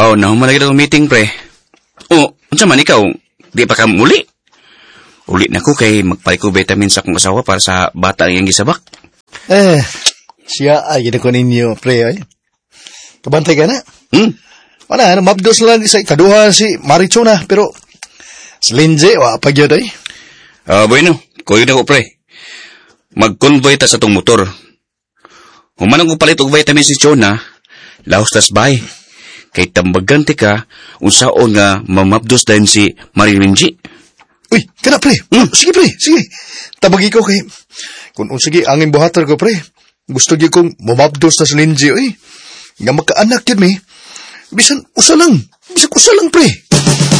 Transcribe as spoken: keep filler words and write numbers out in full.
Oh, na humalagi na meeting, pre. Oh, unsa man ikaw? Di pa ka muli? Uli na ko kay magpalit ko vitamin sa akong asawa para sa bata ang iyang gisabak. Eh, siya ay gina ko ninyo, pre, ay. Kabantay ka na? Hmm? Wala, mabdos lang sa ikaduha si Marichona, pero si Lindsay, wapag yun, ay. Ah, uh, bueno, kuyo na ko, pre. Mag-convoy ta sa tong motor. Humanang ko palit og vitamin si Chona, lahos tas bay. Kay tambagan ti ka, unsaon nga mamabdos din si Marilinji. Uy, kana pre. Hmm. Sige pre, sige. Tabagi ko kay, kung um, sige, angin buhatar ko pre. Gusto niyo kong mamabdos na si Lindsay, uy. Nga magkaanak yun, may. Bisan, usa lang. Bisan, usa lang pre.